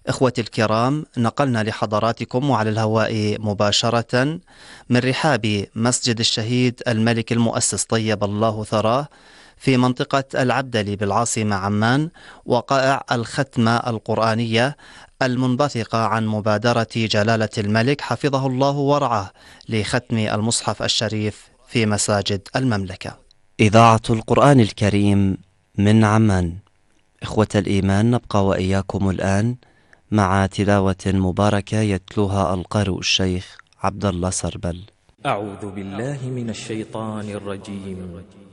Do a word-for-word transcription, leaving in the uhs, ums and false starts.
إخوتي الكرام، نقلنا لحضراتكم وعلى الهواء مباشرة من رحاب مسجد الشهيد الملك المؤسس طيب الله ثراه في منطقة العبدلي بالعاصمة عمان، وقائع الختمة القرآنية المنبثقة عن مبادرة جلالة الملك حفظه الله ورعاه لختم المصحف الشريف في مساجد المملكة. إذاعة القرآن الكريم من عمان. إخوة الإيمان، نبقى وإياكم الآن مع تلاوة مباركة يتلوها القارئ الشيخ عبد الله سربل. أعوذ بالله من الشيطان الرجيم.